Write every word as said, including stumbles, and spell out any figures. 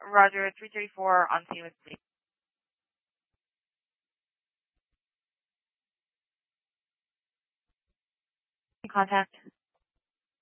Roger, three thirty-four on scene with police. Contact.